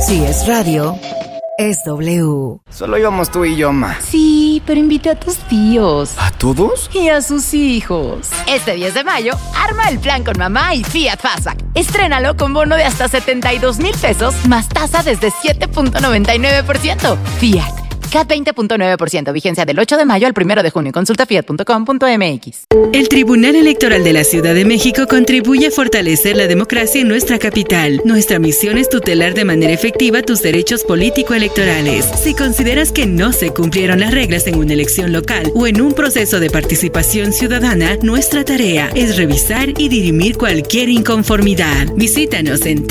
Si es radio, es W. Solo íbamos tú y yo, ma. Sí, pero invité a tus tíos. ¿A todos? Y a sus hijos. Este 10 de mayo, arma el plan con mamá y Fiat Fastback. Estrénalo con bono de hasta 72,000 pesos, más tasa desde 7.99%. Fiat. CAT 20.9%, vigencia del 8 de mayo al 1 de junio. Consulta fiat.com.mx. El Tribunal Electoral de la Ciudad de México contribuye a fortalecer la democracia en nuestra capital. Nuestra misión es tutelar de manera efectiva tus derechos político-electorales. Si consideras que no se cumplieron las reglas en una elección local o en un proceso de participación ciudadana, nuestra tarea es revisar y dirimir cualquier inconformidad. Visítanos en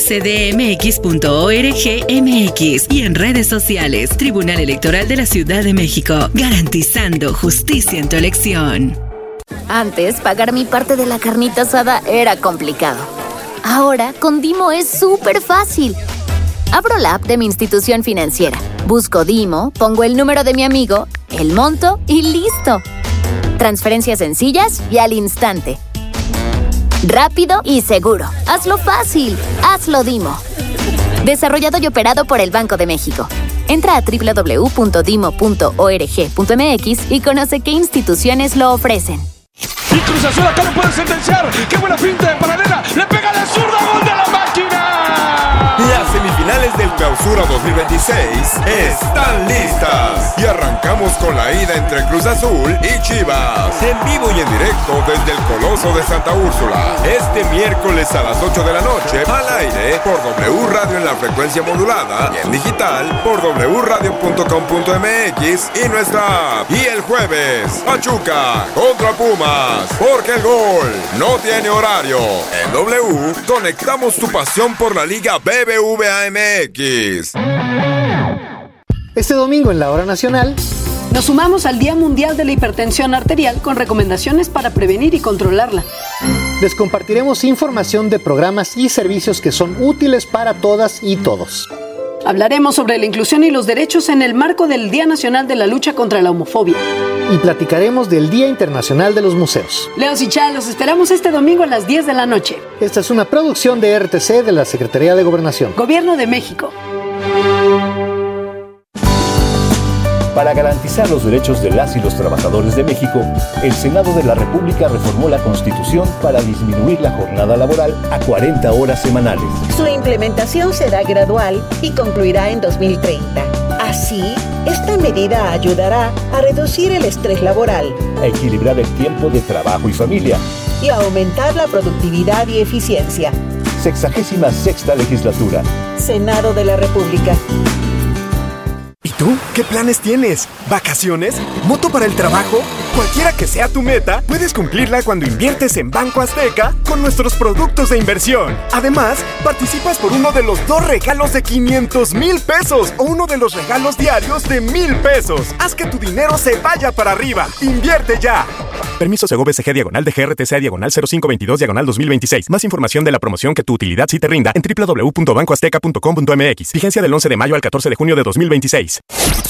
tsdmx.org.mx y en redes sociales. Tribunal Electoral de la Ciudad de México, garantizando justicia en tu elección. Antes, pagar mi parte de la carnita asada era complicado. Ahora, con Dimo es súper fácil. Abro la app de mi institución financiera, busco Dimo, pongo el número de mi amigo, el monto y listo. Transferencias sencillas y al instante. Rápido y seguro. Hazlo fácil. Hazlo Dimo. Desarrollado y operado por el Banco de México. Entra a www.dimo.org.mx y conoce qué instituciones lo ofrecen. Y Cruz Azul acá no puede sentenciar. ¡Qué buena finta de paralela! ¡Le pega de zurda! ¡Gol de la máquina! Las semifinales del Clausura 2026 están listas. Y arrancamos con la ida entre Cruz Azul y Chivas. En vivo y en directo desde el Coloso de Santa Úrsula. Este miércoles a las 8 de la noche, al aire por W Radio en la frecuencia modulada y en digital por wradio.com.mx y nuestra app. Y el jueves, Pachuca contra Pumas. Porque el gol no tiene horario. En W, conectamos tu pasión por la Liga BBVA MX. Este domingo en la Hora Nacional nos sumamos al Día Mundial de la Hipertensión Arterial con recomendaciones para prevenir y controlarla. Les compartiremos información de programas y servicios que son útiles para todas y todos. Hablaremos sobre la inclusión y los derechos en el marco del Día Nacional de la Lucha contra la Homofobia. Y platicaremos del Día Internacional de los Museos. Leos y Chá, los esperamos este domingo a las 10 de la noche. Esta es una producción de RTC de la Secretaría de Gobernación. Gobierno de México. Para garantizar los derechos de las y los trabajadores de México, el Senado de la República reformó la Constitución para disminuir la jornada laboral a 40 horas semanales. Su implementación será gradual y concluirá en 2030. Así, esta medida ayudará a reducir el estrés laboral, a equilibrar el tiempo de trabajo y familia y a aumentar la productividad y eficiencia. 66ª Legislatura. Senado de la República. ¿Y tú? ¿Qué planes tienes? ¿Vacaciones? ¿Moto para el trabajo? Cualquiera que sea tu meta, puedes cumplirla cuando inviertes en Banco Azteca con nuestros productos de inversión. Además, participas por uno de los 2 regalos de 500,000 pesos o uno de los regalos diarios de 1,000 pesos. Haz que tu dinero se vaya para arriba. ¡Invierte ya! Permiso Segov SG /DGRTC/0522/2026. Más información de la promoción que tu utilidad sí te rinda en www.bancoazteca.com.mx. Vigencia del 11 de mayo al 14 de junio de 2026.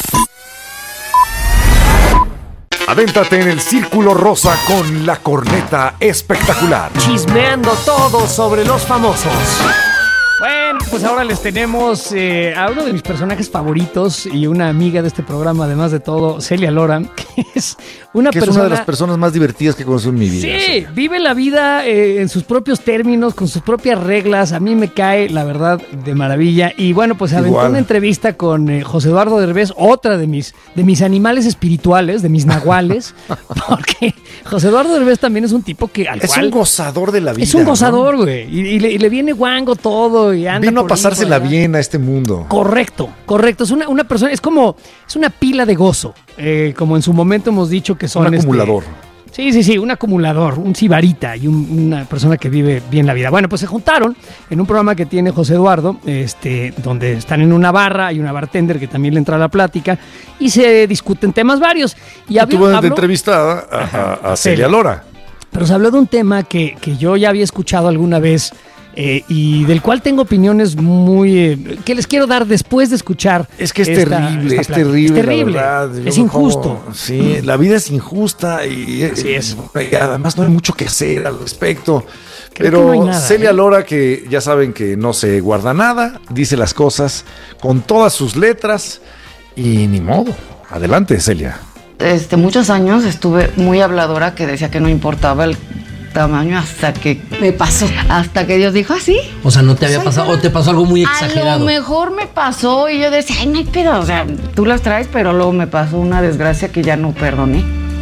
Adéntrate en el Círculo Rosa con la corneta espectacular. Chismeando todo sobre los famosos. Bueno, pues ahora les tenemos a uno de mis personajes favoritos y una amiga de este programa, además de todo, Celia Lora, que es una persona... es una de las personas más divertidas que conozco en mi vida. Sí, vive la vida en sus propios términos, con sus propias reglas. A mí me cae, la verdad, de maravilla. Y bueno, pues aventó una entrevista con José Eduardo Derbez, otra de mis animales espirituales, de mis nahuales, porque José Eduardo Derbez también es un tipo que al cual... Es un gozador de la vida. Es un gozador, güey, ¿no? y le viene guango todo. Y anda vino a pasársela bien a este mundo. Correcto. Es una persona, es una pila de gozo. Como en su momento hemos dicho que son... Un acumulador. Sí, un acumulador, un sibarita y una persona que vive bien la vida. Bueno, pues se juntaron en un programa que tiene José Eduardo, donde están en una barra, hay una bartender que también le entra a la plática y se discuten temas varios. Y tuvo de entrevistada a Celia Lora. Pero se habló de un tema que yo ya había escuchado alguna vez, y del cual tengo opiniones muy que les quiero dar después de escuchar. Es que es terrible, la verdad. Es injusto. Sí, la vida es injusta y así es. Y además no hay mucho que hacer al respecto. Pero no hay nada, Celia Lora, que ya saben que no se guarda nada, dice las cosas con todas sus letras y ni modo. Adelante, Celia. Muchos años estuve muy habladora, que decía que no importaba el tamaño hasta que me pasó. Hasta que Dios dijo, ¿sí? O sea, ¿no te había pasado o te pasó algo muy exagerado? A lo mejor me pasó y yo decía, ay, no hay pedo. O sea, tú las traes, pero luego me pasó una desgracia que ya no perdoné.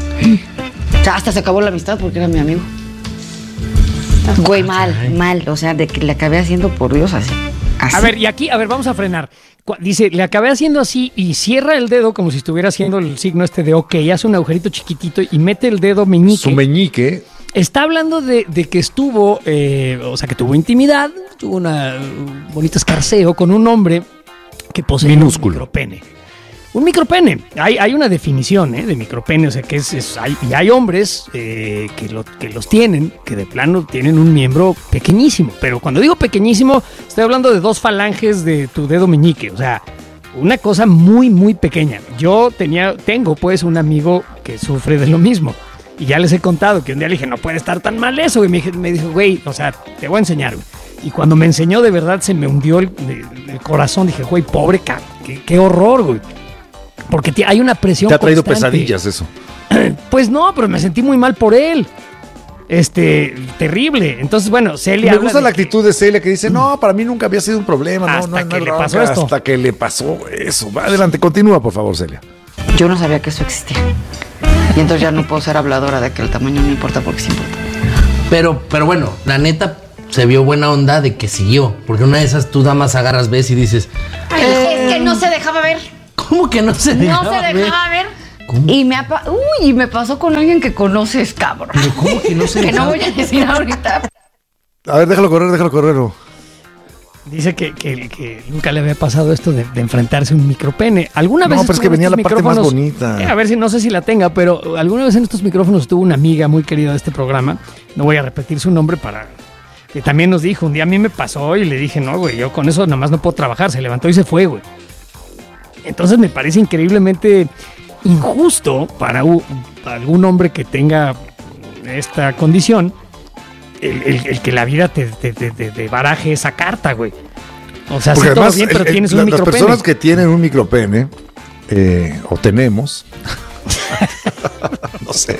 O sea, hasta se acabó la amistad porque era mi amigo. Güey, mal. O sea, de que le acabé haciendo por Dios así. A ver, y aquí, vamos a frenar. Dice, le acabé haciendo así y cierra el dedo como si estuviera haciendo el signo de OK, hace un agujerito chiquitito y mete el dedo meñique. Su meñique. Está hablando de que estuvo, o sea, que tuvo intimidad, tuvo un bonito escarceo con un hombre que posee un micropene. Un micropene. Hay una definición de micropene, o sea, que hay hombres que los tienen, que de plano tienen un miembro pequeñísimo. Pero cuando digo pequeñísimo, estoy hablando de 2 falanges de tu dedo meñique, o sea, una cosa muy, muy pequeña. Yo tengo pues un amigo que sufre de lo mismo. Y ya les he contado que un día le dije, no puede estar tan mal eso. Y me dijo, güey, o sea, te voy a enseñar, güey. Y cuando me enseñó, de verdad, se me hundió el corazón. Dije, güey, pobre qué horror, güey. Porque hay una presión constante. ¿Te ha traído pesadillas eso? Pues no, pero me sentí muy mal por él. Terrible. Entonces, bueno, Celia... Me gusta la actitud de Celia que dice, no, para mí nunca había sido un problema. Hasta que le pasó esto. Hasta que le pasó eso. Adelante, continúa, por favor, Celia. Yo no sabía que eso existía. Y entonces ya no puedo ser habladora de que el tamaño no importa porque sí importa. Pero bueno, la neta se vio buena onda de que siguió. Porque una de esas tú damas agarras, ves y dices... Es que no se dejaba ver. ¿Cómo que no se dejaba ver? No se dejaba ver. ¿Cómo? Y me pasó con alguien que conoces, cabrón. ¿Pero cómo que no se dejaba? Que no voy a decir ahorita. A ver, déjalo correr. Dice que nunca le había pasado esto de enfrentarse a un micropene. ¿Alguna vez? No, pero es que venía la parte más bonita. A ver si no sé si la tenga, pero alguna vez en estos micrófonos estuvo una amiga muy querida de este programa. No voy a repetir su nombre que también nos dijo, un día a mí me pasó y le dije, no, güey, yo con eso nada más no puedo trabajar. Se levantó y se fue, güey. Entonces me parece increíblemente injusto para algún hombre que tenga esta condición el que la vida te baraje esa carta, güey. O sea, porque si además, todo bien, pero tienes un micropene. Las personas que tienen un micropene, o tenemos, no sé,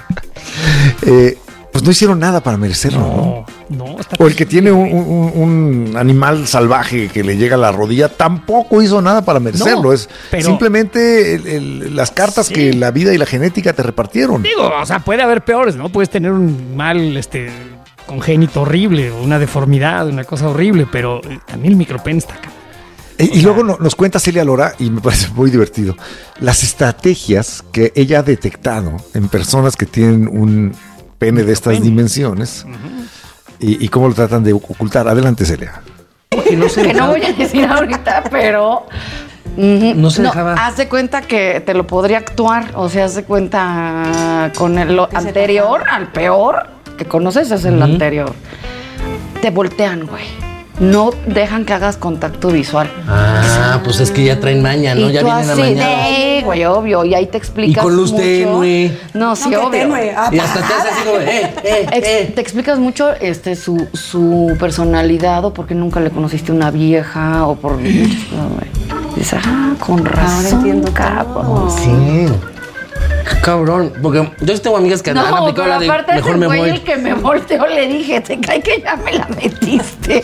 pues no hicieron nada para merecerlo, ¿no? O el que tiene un animal salvaje que le llega a la rodilla, tampoco hizo nada para merecerlo. Pero simplemente las cartas que la vida y la genética te repartieron. Digo, o sea, puede haber peores, ¿no? Puedes tener un mal congénito horrible, una deformidad, una cosa horrible, pero también el micropene está acá. Y luego nos cuenta Celia Lora, y me parece muy divertido, las estrategias que ella ha detectado en personas que tienen un pene de estas dimensiones, y cómo lo tratan de ocultar. Adelante, Celia. Que no voy a decir ahorita, pero... No se dejaba. Haz de cuenta que te lo podría actuar, o sea, haz de cuenta con el anterior al peor que conoces, es el anterior. Te voltean, güey. No dejan que hagas contacto visual. Ah, pues es que ya traen maña, ¿no? Y ya tú vienen así, amañados. güey, obvio, y ahí te explicas. Y con luz tenue. No, sí, obvio. Y hasta te hace así como, Te explicas mucho su personalidad, o porque nunca le conociste una vieja, o por muchas cosas, güey. Dices, con razón. Ahora entiendo, cabrón. Sí. Cabrón, porque yo sí tengo amigas que han aplicado la de mejor me voy. El que me volteó le dije, te cae que ya me la metiste.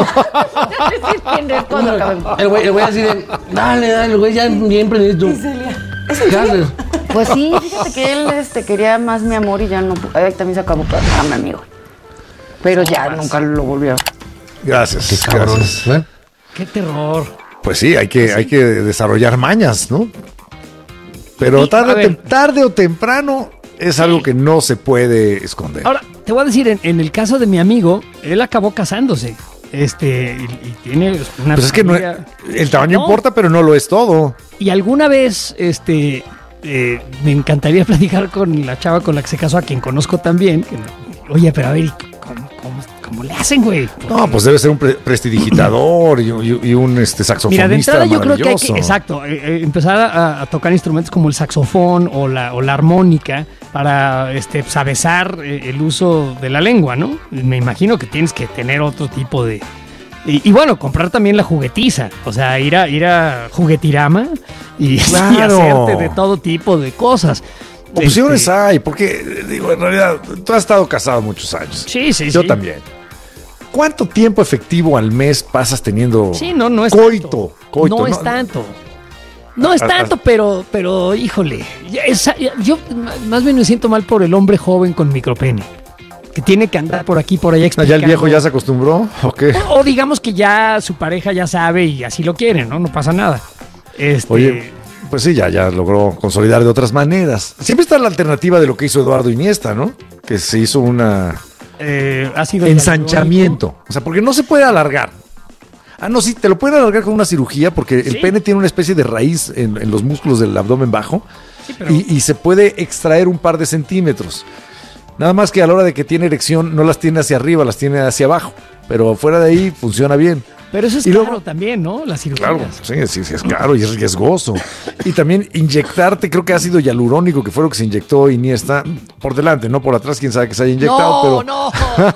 El güey así de, dale, el güey ya bien prendido. Pues sí, fíjate que él quería más mi amor y ya no. También se acabó para mi amigo. Pero ya nunca lo volvió. Gracias. Qué cabrones. Qué terror. Pues sí, hay que desarrollar mañas, ¿no? Pero tarde o temprano es algo que no se puede esconder. Ahora, te voy a decir, en el caso de mi amigo, él acabó casándose. Y tiene una... Pues es que el tamaño importa, pero no lo es todo. Y alguna vez, me encantaría platicar con la chava con la que se casó, a quien conozco también. Oye, pero a ver, ¿Cómo le hacen, güey? No, pues debe ser un prestidigitador y un saxofonista. Mira, de entrada yo creo que hay que, exacto, empezar a tocar instrumentos como el saxofón o la armónica para avesar el uso de la lengua, ¿no? Me imagino que tienes que tener otro tipo de... Y bueno, comprar también la juguetiza, o sea, ir a Juguetirama y hacerte de todo tipo de cosas. Opciones hay, porque digo, en realidad tú has estado casado muchos años. Sí. Yo también. ¿Cuánto tiempo efectivo al mes pasas teniendo no es coito? No es tanto. No es tanto, pero híjole, yo más bien me siento mal por el hombre joven con micropene, que tiene que andar por aquí, por allá explicando. ¿Ya el viejo ya se acostumbró? ¿O qué? O digamos que ya su pareja ya sabe y así lo quiere, ¿no? No pasa nada. Oye, pues sí, ya logró consolidar de otras maneras. Siempre está la alternativa de lo que hizo Eduardo Iniesta, ¿no? Que se hizo una... ensanchamiento. O sea, porque no se puede alargar. No, sí, te lo pueden alargar con una cirugía porque el pene tiene una especie de raíz en los músculos del abdomen bajo y se puede extraer un par de centímetros. Nada más que a la hora de que tiene erección no las tiene hacia arriba, las tiene hacia abajo. Pero fuera de ahí funciona bien. Pero eso es caro también, ¿no? La cirugía. Claro, sí, es caro y es riesgoso. Y también inyectarte, creo que ácido hialurónico, que fue lo que se inyectó Iniesta, por delante, no por atrás, quién sabe que se haya inyectado. ¡No!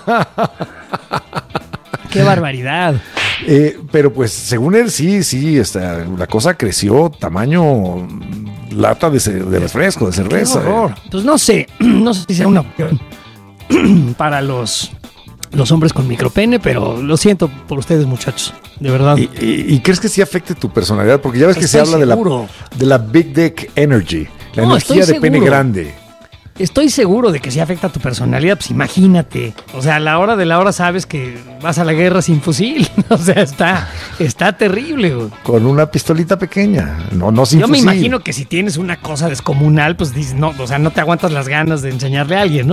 ¡Qué barbaridad! Pero pues, según él, sí, la cosa creció tamaño lata de refresco, de cerveza. ¡Qué horror! Pues no sé si sea una opción para los hombres con micropene, pero lo siento por ustedes, muchachos, de verdad. ¿Y crees que sí afecte tu personalidad? Porque ya ves que se habla de la Big Dick Energy, la energía de pene grande. Estoy seguro de que sí afecta a tu personalidad, pues imagínate. O sea, a la hora de la hora sabes que vas a la guerra sin fusil. O sea, está terrible, güey. Con una pistolita pequeña, no sin fusil. Yo me imagino que si tienes una cosa descomunal, pues dices, no, o sea, no te aguantas las ganas de enseñarle a alguien, ¿no?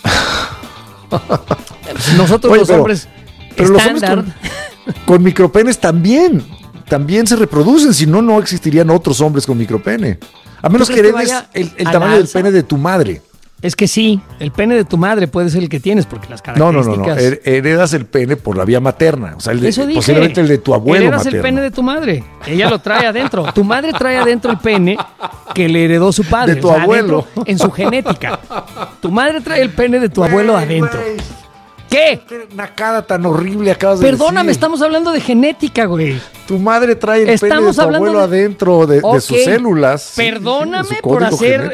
Nosotros los hombres estándar. Con micropenes también se reproducen, si no existirían otros hombres con micropene. A menos que heredes el tamaño del pene de tu madre. Es que sí, el pene de tu madre puede ser el que tienes, porque las características... No. Heredas el pene por la vía materna. O sea, posiblemente el de tu abuelo heredas materno. El pene de tu madre. Ella lo trae adentro. Tu madre trae adentro el pene que le heredó su padre. De tu abuelo. En su genética. Tu madre trae el pene de tu abuelo adentro. ¿Qué? ¿Qué nacada tan horrible acabas de decir? Perdóname, estamos hablando de genética, güey. Tu madre trae el pene de tu abuelo adentro de sus células. Perdóname por hacer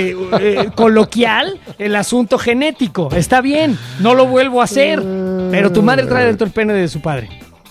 coloquial el asunto genético. Está bien, no lo vuelvo a hacer. Pero tu madre trae dentro el pene de su padre.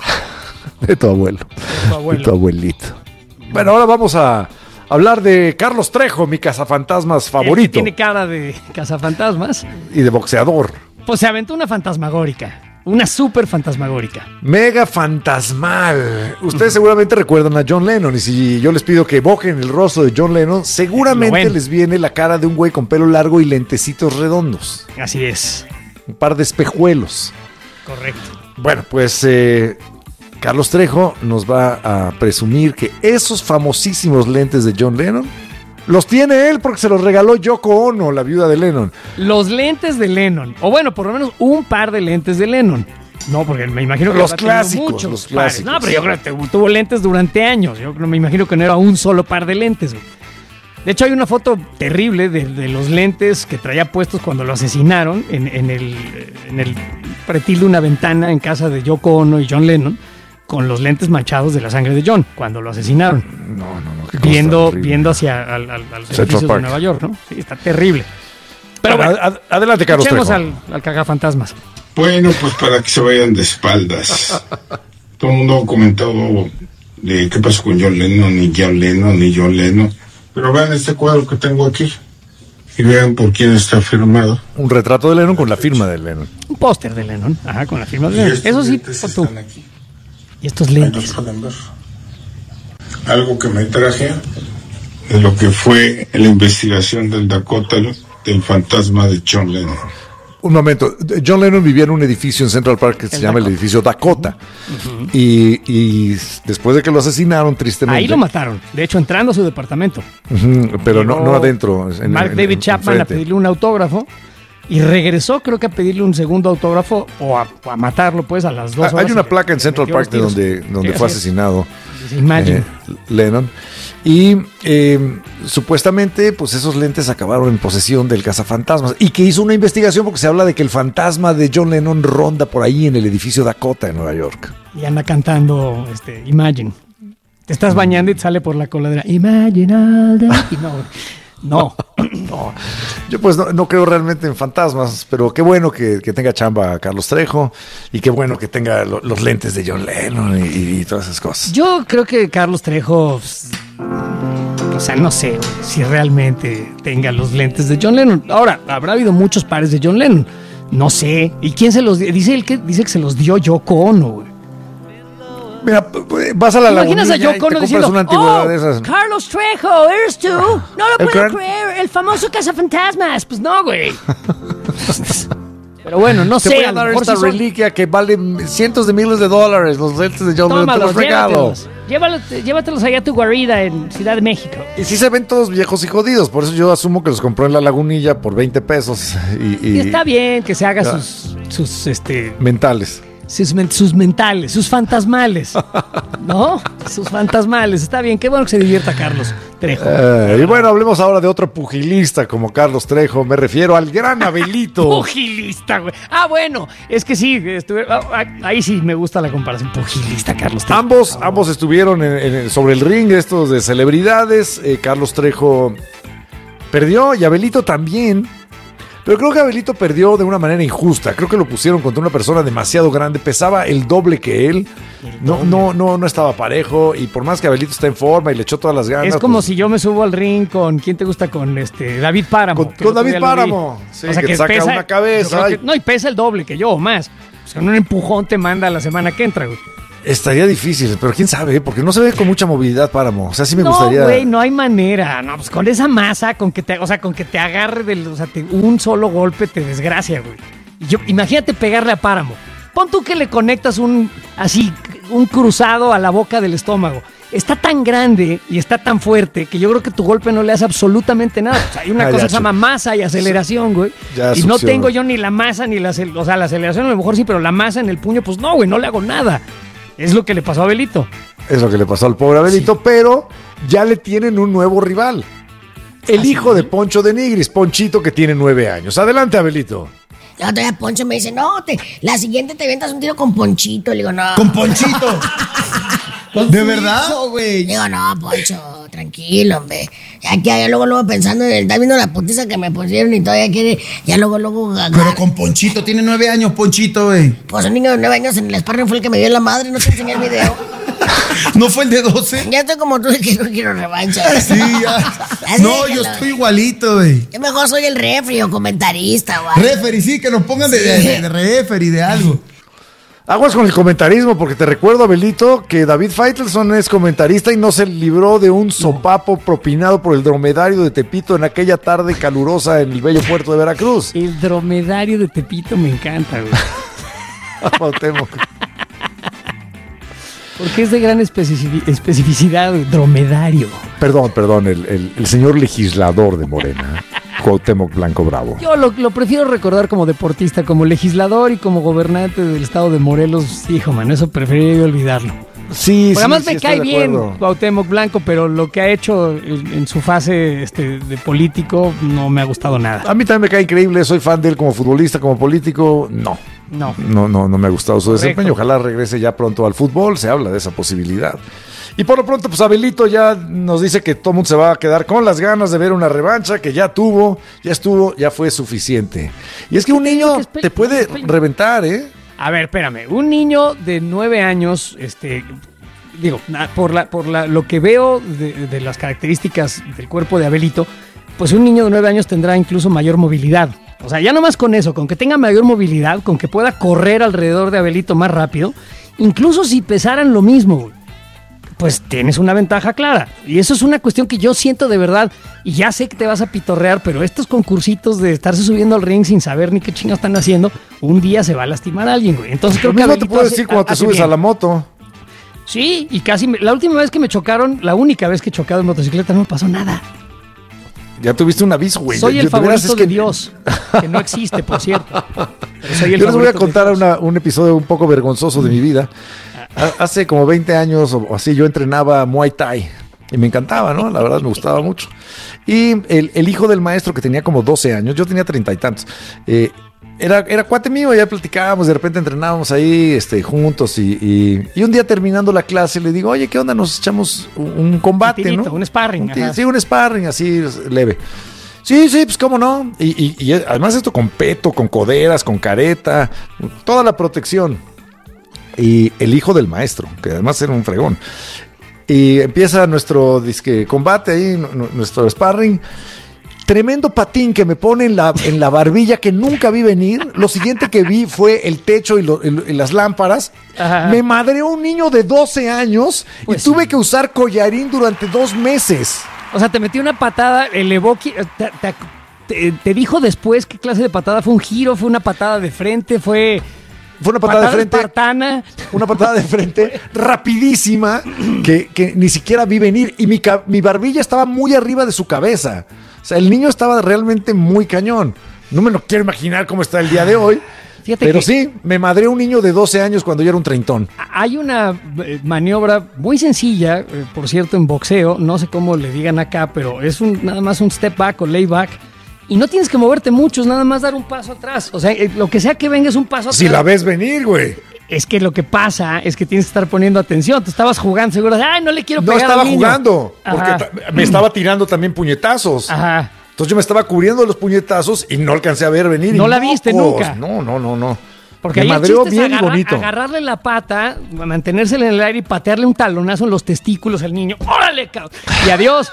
De tu abuelo. De tu abuelito. Bueno, ahora vamos a hablar de Carlos Trejo, mi cazafantasmas favorito. Tiene cara de cazafantasmas. Y de boxeador. Pues se aventó una fantasmagórica. Una súper fantasmagórica. Mega fantasmal. Ustedes seguramente recuerdan a John Lennon. Y si yo les pido que evoquen el rostro de John Lennon, seguramente les viene la cara de un güey con pelo largo y lentecitos redondos. Así es. Un par de espejuelos. Correcto. Bueno, pues Carlos Trejo nos va a presumir que esos famosísimos lentes de John Lennon los tiene él porque se los regaló Yoko Ono, la viuda de Lennon. Los lentes de Lennon. O bueno, por lo menos un par de lentes de Lennon. No, porque me imagino que los clásicos. No, pero yo creo que tuvo lentes durante años. Yo me imagino que no era un solo par de lentes. De hecho, hay una foto terrible de los lentes que traía puestos cuando lo asesinaron en el pretil de una ventana en casa de Yoko Ono y John Lennon, con los lentes manchados de la sangre de John cuando lo asesinaron. No. Viendo hacia los edificios de Nueva York, ¿no? Sí, está terrible. Pero bueno, adelante, Carlos Trejo. al cagafantasmas. Bueno, pues para que se vayan de espaldas. Todo el mundo ha comentado de qué pasó con John Lennon, ni John Lennon. Pero vean este cuadro que tengo aquí y vean por quién está firmado. Un retrato de Lennon con la firma de Lennon. Un póster de Lennon, con la firma de Lennon. Eso sí, tú. Y estos lentes. Pueden ver. Algo que me traje de lo que fue la investigación del Dakota, del fantasma de John Lennon. Un momento, John Lennon vivía en un edificio en Central Park que se llama el edificio Dakota. Uh-huh. Y después de que lo asesinaron, tristemente... Ahí lo mataron, de hecho entrando a su departamento. Uh-huh, pero no adentro. Mark David Chapman a pedirle un autógrafo y regresó, creo que a pedirle un segundo autógrafo o a matarlo, pues, a las 2 horas. Hay una placa en Central Park donde fue asesinado Lennon. Y supuestamente, pues esos lentes acabaron en posesión del cazafantasmas. Y que hizo una investigación porque se habla de que el fantasma de John Lennon ronda por ahí en el edificio Dakota en Nueva York. Y anda cantando Imagine. Te estás bañando y te sale por la coladera. Imagine all that. Y no. Yo pues no creo realmente en fantasmas, pero qué bueno que tenga chamba Carlos Trejo y qué bueno que tenga los lentes de John Lennon y todas esas cosas. Yo creo que Carlos Trejo, o sea, no sé si realmente tenga los lentes de John Lennon. Ahora, habrá habido muchos pares de John Lennon, no sé. ¿Y quién se los dio? Dice que se los dio Yoko Ono, güey. Mira, vas a la lagunilla. Imaginas a Yoko Ono diciendo, una antigüedad de esas. Carlos Trejo, ¿eres tú? No lo puedo creer, el famoso cazafantasmas. Pues no, güey. Pero bueno, no sé. Te voy a dar esta reliquia que vale cientos de miles de dólares, los lentes de John Lennon, te los regalo. Llévatelos allá a tu guarida en Ciudad de México. Y sí se ven todos viejos y jodidos, por eso yo asumo que los compró en la lagunilla por 20 pesos. Y está bien que se haga sus mentales. Sus mentales, sus fantasmales, ¿no? Sus fantasmales, está bien, qué bueno que se divierta Carlos Trejo. Y bueno, hablemos ahora de otro pugilista como Carlos Trejo, me refiero al gran Abelito. Pugilista, güey. Bueno, es que sí, ahí sí me gusta la comparación, pugilista, Carlos Trejo. Ambos estuvieron sobre el ring, estos de celebridades, Carlos Trejo perdió y Abelito también. Pero creo que Abelito perdió de una manera injusta. Creo que lo pusieron contra una persona demasiado grande. Pesaba el doble que él. No estaba parejo. Y por más que Abelito está en forma y le echó todas las ganas. Es como si yo me subo al ring con... ¿Quién te gusta? Con David Páramo. Con David Páramo. Sí, o sea, que saca una cabeza. Y pesa el doble que yo o más. O sea, un empujón te manda la semana que entra, güey. Estaría difícil, pero quién sabe, porque no se ve con mucha movilidad Páramo. O sea, sí me gustaría. No, güey, no hay manera. No, pues con esa masa, con que te agarre un solo golpe te desgracia, güey. Imagínate pegarle a Páramo. Pon tú que le conectas un cruzado a la boca del estómago. Está tan grande y está tan fuerte que yo creo que tu golpe no le hace absolutamente nada. O sea, hay una cosa que se llama masa y aceleración, güey. Y no tengo yo ni la masa ni la aceleración a lo mejor sí, pero la masa en el puño, pues no, güey, no le hago nada. Es lo que le pasó a Abelito. Es lo que le pasó al pobre Abelito, sí. Pero ya le tienen un nuevo rival. El hijo de Poncho de Nigris, Ponchito, que tiene 9 años. Adelante, Abelito. La otra vez Poncho me dice, la siguiente te avientas un tiro con Ponchito. Le digo, no. ¿Con Ponchito? ¿De verdad? Digo, no, Poncho, tranquilo, hombre. Ya luego pensando, está viendo la putiza que me pusieron y todavía quiere, ya luego. Pero con Ponchito, tiene 9 años, Ponchito, güey. Pues un niño de 9 años en el sparring fue el que me dio la madre, no te enseñé el video. ¿No fue el de 12? Ya estoy como tú, que no quiero revancha. Sí, ya. No, yo estoy igualito, güey. Yo mejor soy el refri o comentarista, güey. Refri, sí, que nos pongan de refri, de algo. Aguas con el comentarismo, porque te recuerdo, Abelito, que David Faitelson es comentarista y no se libró de un sopapo propinado por el dromedario de Tepito en aquella tarde calurosa en el bello puerto de Veracruz. El dromedario de Tepito me encanta, güey. Porque es de gran especificidad, dromedario. Perdón, el señor legislador de Morena, Cuauhtémoc Blanco Bravo. Yo lo prefiero recordar como deportista, como legislador y como gobernante del estado de Morelos. Hijo, mano, eso preferiría olvidarlo. Sí, porque además me cae bien Cuauhtémoc Blanco, pero lo que ha hecho en su fase de político no me ha gustado nada. A mí también me cae increíble, soy fan de él como futbolista, como político, no me ha gustado su desempeño. Ojalá regrese ya pronto al fútbol, se habla de esa posibilidad. Y por lo pronto, pues Abelito ya nos dice que todo el mundo se va a quedar con las ganas de ver una revancha, que ya estuvo, ya fue suficiente. Y es que un niño te puede reventar, ¿eh? A ver, espérame, un niño de 9 años, por lo que veo de las características del cuerpo de Abelito, pues un niño de 9 años tendrá incluso mayor movilidad. O sea, ya nomás con eso, con que tenga mayor movilidad, con que pueda correr alrededor de Abelito más rápido, incluso si pesaran lo mismo, pues tienes una ventaja clara. Y eso es una cuestión que yo siento de verdad, y ya sé que te vas a pitorrear, pero estos concursitos de estarse subiendo al ring sin saber ni qué chingados están haciendo, un día se va a lastimar a alguien, güey. Entonces creo que Abelito te puedo decir cuando te subes a la moto. Sí, y casi la última vez que me chocaron, la única vez que he chocado en motocicleta, no me pasó nada. Ya tuviste un aviso, güey. Soy el favorito de Dios, que no existe, por cierto. Pero soy el Yo les voy a contar un episodio un poco vergonzoso de mi vida. Hace como 20 años o así yo entrenaba Muay Thai y me encantaba, ¿no? La verdad me gustaba mucho. Y el hijo del maestro, que tenía como 12 años, yo tenía 30 y tantos, era cuate mío, ya platicábamos, de repente entrenábamos ahí juntos y un día terminando la clase le digo, oye, ¿qué onda? Nos echamos un combate, ¿no? Un sparring. Sí, un sparring así leve. Sí, pues cómo no. Y además esto con peto, con coderas, con careta, toda la protección. Y el hijo del maestro, que además era un fregón. Y empieza nuestro combate ahí, nuestro sparring. Tremendo patín que me pone en la barbilla que nunca vi venir. Lo siguiente que vi fue el techo y las lámparas. Ajá. Me madreó un niño de 12 años y tuve que usar collarín durante 2 meses. O sea, te metió una patada, elevó... Te dijo después qué clase de patada. ¿Fue un giro? ¿Fue una patada de frente? ¿Fue una patada de frente? Espartana. Una patada de frente rapidísima que ni siquiera vi venir. Y mi barbilla estaba muy arriba de su cabeza. O sea, el niño estaba realmente muy cañón. No me lo quiero imaginar cómo está el día de hoy. Fíjate pero sí, me madreó un niño de 12 años cuando yo era un treintón. Hay una maniobra muy sencilla, por cierto, en boxeo. No sé cómo le digan acá, pero es nada más un step back o lay back. Y no tienes que moverte mucho, es nada más dar un paso atrás. O sea, lo que sea que venga es un paso atrás. Si la ves venir, güey. Es que lo que pasa es que tienes que estar poniendo atención. Tú estabas jugando, seguro. ¡Ay, no le quiero pegar al niño! No estaba jugando, porque me estaba tirando también puñetazos. Ajá. Entonces yo me estaba cubriendo de los puñetazos y no alcancé a ver venir. ¿No la viste nunca? No. Porque me madreó bien bonito. Agarrarle la pata, mantenérsela en el aire y patearle un talonazo en los testículos al niño. ¡Órale, cabrón! Y adiós.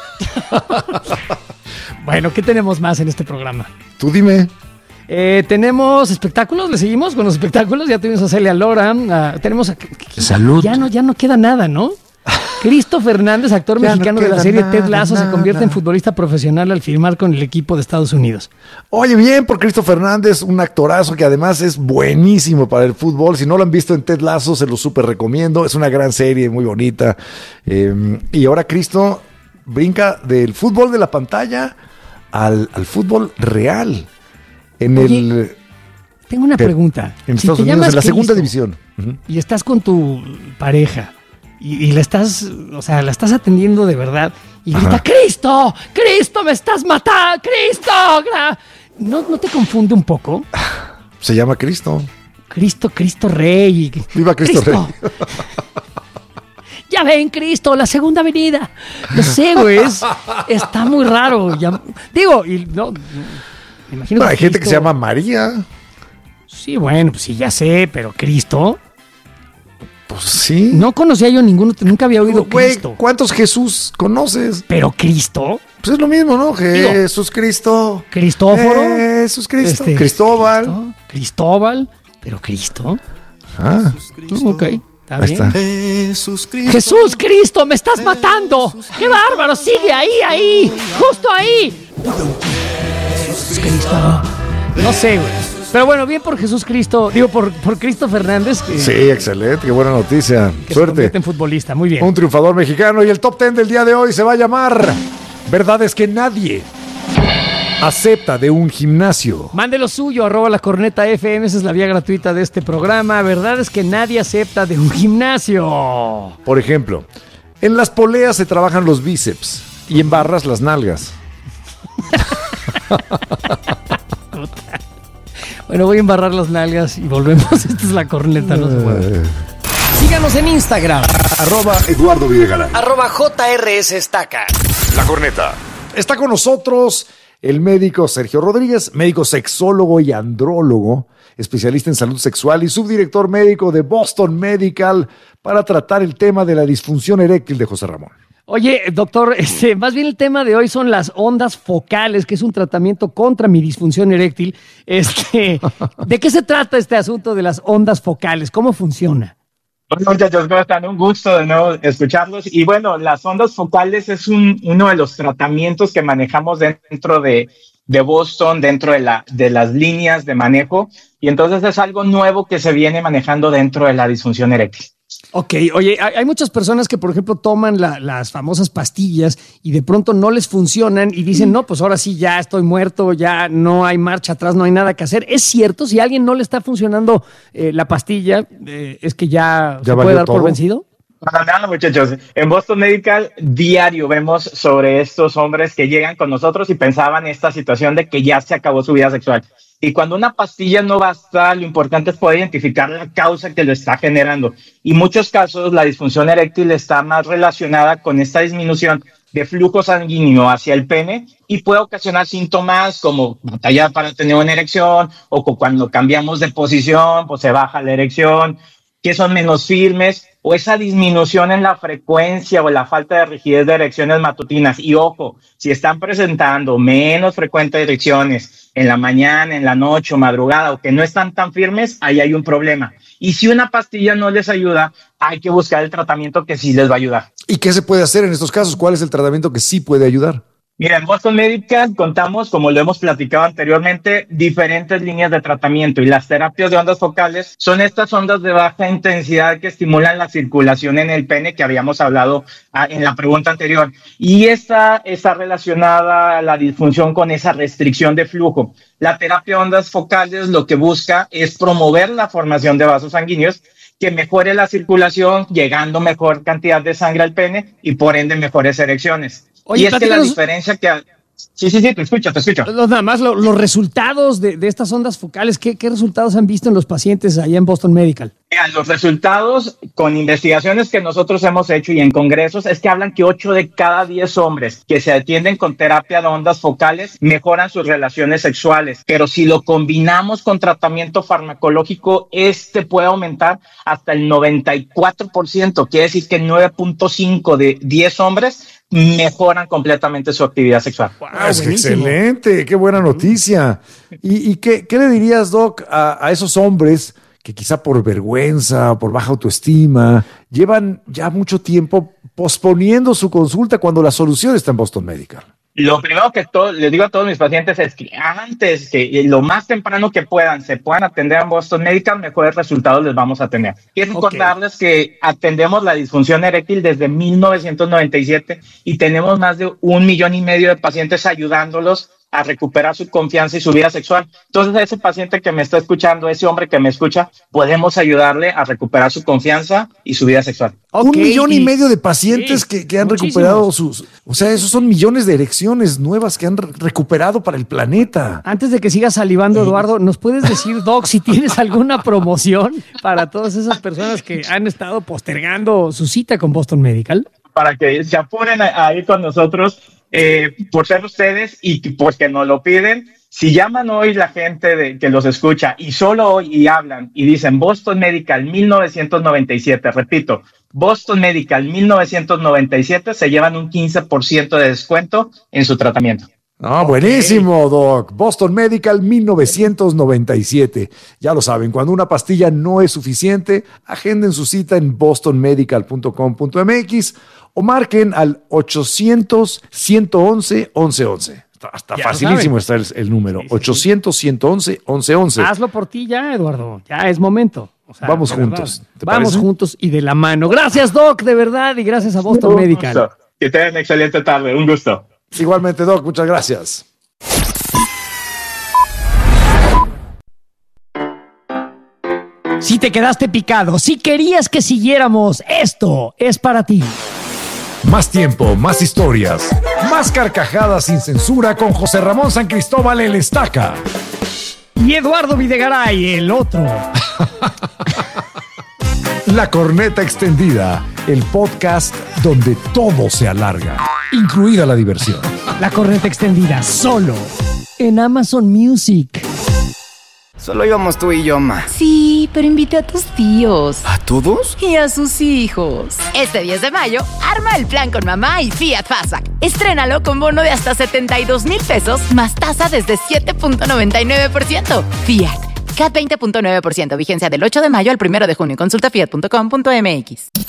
Bueno, ¿qué tenemos más en este programa? Tú dime. Tenemos espectáculos, le seguimos con los espectáculos. Ya tuvimos a Celia Lora. Tenemos a... Salud. Ya no queda nada, ¿no? Cristo Fernández, actor mexicano de la serie Ted Lasso, se convierte en futbolista profesional al firmar con el equipo de Estados Unidos. Oye, bien por Cristo Fernández, un actorazo que además es buenísimo para el fútbol. Si no lo han visto en Ted Lasso, se lo súper recomiendo. Es una gran serie, muy bonita. Y ahora Cristo brinca del fútbol de la pantalla al fútbol real. Tengo una pregunta. En Estados Unidos, en la segunda división. Y estás con tu pareja y la estás atendiendo de verdad y grita, ¡Cristo! ¡Cristo, me estás matando! ¡Cristo! ¿No te confunde un poco? Se llama Cristo. Cristo Rey. ¡Viva Cristo Rey! Ya ven, Cristo, la segunda venida. No sé, güey, está muy raro. Me imagino hay gente que se llama María. Sí, bueno, pues sí, ya sé, pero Cristo... Pues sí. No conocía yo ninguno, nunca había oído Cristo. ¿Cuántos Jesús conoces? Pero Cristo... Pues es lo mismo, ¿no? Jesús Cristo. Cristóforo. Jesús Cristo. Cristóbal. Cristóbal. Pero Cristo. Ok. Ahí está. Jesús Cristo, me estás matando. ¡Qué bárbaro! Sigue ahí. Justo ahí. Jesús Cristo. No sé, güey. Pero bueno, bien por Jesús Cristo. Digo, por Cristo Fernández. Sí, excelente. Qué buena noticia. Suerte. En futbolista. Muy bien. Un triunfador mexicano. Y el top 10 del día de hoy se va a llamar Verdades que nadie acepta de un gimnasio. Mande lo suyo, @lacornetafm, esa es la vía gratuita de este programa. Verdades que nadie acepta de un gimnasio. Por ejemplo, en las poleas se trabajan los bíceps y en barras las nalgas. Bueno, voy a embarrar las nalgas y volvemos. Esta es La Corneta, no se mueve. Síganos en Instagram. @Eduardo Videgaray. @JRS Estaca. La Corneta. Está con nosotros el médico Sergio Rodríguez, médico sexólogo y andrólogo, especialista en salud sexual y subdirector médico de Boston Medical para tratar el tema de la disfunción eréctil de José Ramón. Oye, doctor, más bien el tema de hoy son las ondas focales, que es un tratamiento contra mi disfunción eréctil. ¿De qué se trata este asunto de las ondas focales? ¿Cómo funciona? Bueno, muchachos, ¿cómo están? Un gusto de nuevo escucharlos. Y bueno, las ondas focales es uno de los tratamientos que manejamos dentro de Boston, dentro de las líneas de manejo. Y entonces es algo nuevo que se viene manejando dentro de la disfunción eréctil. Ok, oye, hay muchas personas que, por ejemplo, toman las famosas pastillas y de pronto no les funcionan y dicen, no, pues ahora sí ya estoy muerto, ya no hay marcha atrás, no hay nada que hacer. ¿Es cierto? Si a alguien no le está funcionando la pastilla, ¿es que ya se puede dar por vencido? Para nada, muchachos. En Boston Medical diario vemos sobre estos hombres que llegan con nosotros y pensaban esta situación de que ya se acabó su vida sexual. Y cuando una pastilla no basta, lo importante es poder identificar la causa que lo está generando. Y en muchos casos la disfunción eréctil está más relacionada con esta disminución de flujo sanguíneo hacia el pene y puede ocasionar síntomas como batalla para tener una erección o cuando cambiamos de posición, pues se baja la erección, que son menos firmes, o esa disminución en la frecuencia o la falta de rigidez de erecciones matutinas. Y ojo, si están presentando menos frecuentes erecciones en la mañana, en la noche o madrugada, o que no están tan firmes, ahí hay un problema. Y si una pastilla no les ayuda, hay que buscar el tratamiento que sí les va a ayudar. ¿Y qué se puede hacer en estos casos? ¿Cuál es el tratamiento que sí puede ayudar? Mira, en Boston Medical contamos, como lo hemos platicado anteriormente, diferentes líneas de tratamiento y las terapias de ondas focales son estas ondas de baja intensidad que estimulan la circulación en el pene que habíamos hablado en la pregunta anterior. Y esta está relacionada a la disfunción con esa restricción de flujo. La terapia de ondas focales lo que busca es promover la formación de vasos sanguíneos que mejore la circulación, llegando mejor cantidad de sangre al pene y por ende mejores erecciones. Oye, y es que la diferencia que... Sí, te escucho. Nada más los resultados de estas ondas focales, ¿qué resultados han visto en los pacientes allá en Boston Medical? Los resultados con investigaciones que nosotros hemos hecho y en congresos es que hablan que 8 de cada 10 hombres que se atienden con terapia de ondas focales mejoran sus relaciones sexuales, pero si lo combinamos con tratamiento farmacológico, puede aumentar hasta el 94%, quiere decir que 9.5 de 10 hombres mejoran completamente su actividad sexual. Wow, es excelente, qué buena noticia. ¿Y qué le dirías, Doc, a esos hombres que quizá por vergüenza, por baja autoestima, llevan ya mucho tiempo posponiendo su consulta cuando la solución está en Boston Medical? Lo primero que les digo a todos mis pacientes es que antes que lo más temprano que se puedan atender en Boston Medical, mejores resultados les vamos a tener. Quiero recordarles que atendemos la disfunción eréctil desde 1997 y tenemos más de 1,5 millones de pacientes ayudándolos a recuperar su confianza y su vida sexual. Entonces, a ese paciente que me está escuchando, ese hombre que me escucha, podemos ayudarle a recuperar su confianza y su vida sexual. 1,5 millones de pacientes que han recuperado sus... O sea, esos son millones de erecciones nuevas que han recuperado para el planeta. Antes de que sigas salivando, Eduardo, ¿nos puedes decir, Doc, si tienes alguna promoción para todas esas personas que han estado postergando su cita con Boston Medical? Para que se apuren a ir con nosotros, por ser ustedes y porque nos lo piden. Si llaman hoy la gente que los escucha y solo hoy y hablan y dicen Boston Medical 1997, repito, Boston Medical 1997, se llevan un 15% de descuento en su tratamiento. Buenísimo, Doc. Boston Medical 1997. Ya lo saben, cuando una pastilla no es suficiente, agenden su cita en bostonmedical.com.mx o marquen al 800-111-1111. Está facilísimo está el número. 800-111-1111. Hazlo por ti ya, Eduardo. Ya es momento. O sea, vamos juntos. Vamos juntos y de la mano. Gracias, Doc, de verdad, y gracias a Boston Medical. Gusto. Que tengan excelente tarde. Un gusto. Igualmente, Doc. Muchas gracias. Si te quedaste picado, si querías que siguiéramos, esto es para ti. Más tiempo, más historias, más carcajadas sin censura con José Ramón San Cristóbal el Estaca. Y Eduardo Videgaray, el otro. La Corneta Extendida, el podcast donde todo se alarga, incluida la diversión. La Corneta Extendida, solo en Amazon Music. Solo íbamos tú y yo, ma. Sí, pero invité a tus tíos. ¿A todos? Y a sus hijos. Este 10 de mayo, arma el plan con mamá y Fiat Fastback. Estrénalo con bono de hasta 72,000 pesos, más tasa desde 7.99%. Fiat. CAT 20.9%. Vigencia del 8 de mayo al 1 de junio. Consulta fiat.com.mx.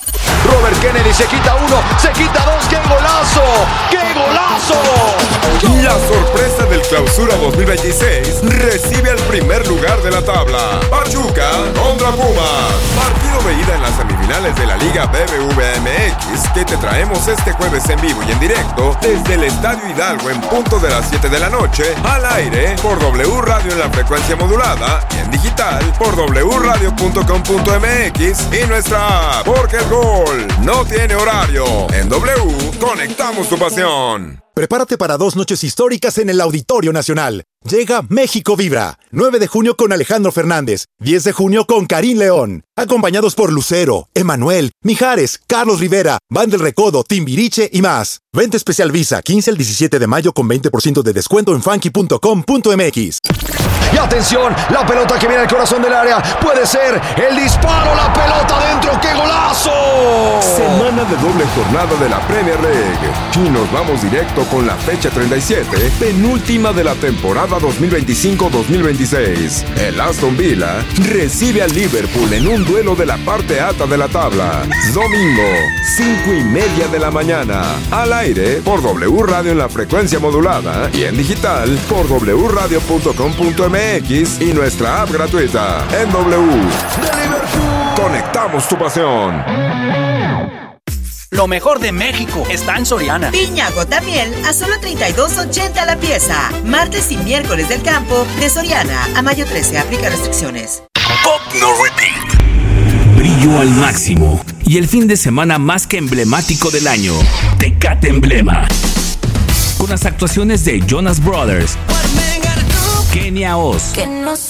Robert Kennedy se quita uno, se quita dos. ¡Qué golazo! ¡Qué golazo! La sorpresa del Clausura 2026 recibe el primer lugar de la tabla. Pachuca contra Pumas. Partido de ida en las semifinales de la Liga BBVA MX que te traemos este jueves en vivo y en directo desde el Estadio Hidalgo en punto de las 7 de la noche, al aire por W Radio en la frecuencia modulada y en digital por wradio.com.mx y nuestra app, porque el gol no tiene horario. En W conectamos tu pasión. Prepárate para 2 noches históricas en el Auditorio Nacional. Llega México Vibra. 9 de junio con Alejandro Fernández. 10 de junio con Karim León. Acompañados por Lucero, Emanuel, Mijares, Carlos Rivera, Van del Recodo, Timbiriche y más. Venta especial Visa, 15 al 17 de mayo con 20% de descuento en funky.com.mx. Y atención, la pelota que viene al corazón del área. Puede ser el disparo, la pelota dentro. ¡Qué golazo! Semana de doble jornada de la Premier League. Y nos vamos directo con la fecha 37, penúltima de la temporada 2025-2026. El Aston Villa recibe al Liverpool en un duelo de la parte alta de la tabla. Domingo, 5:30 de la mañana. Al aire por W Radio en la frecuencia modulada y en digital por wradio.com.mx y nuestra app gratuita. En W. Conectamos tu pasión. Lo mejor de México está en Soriana. Piña Gotamiel a solo $32.80 la pieza. Martes y miércoles del campo de Soriana a mayo 13. Aplica restricciones. Pop No Repeat. Brillo al máximo y el fin de semana más que emblemático del año. Tecate Emblema. Con las actuaciones de Jonas Brothers, Kenia Oz,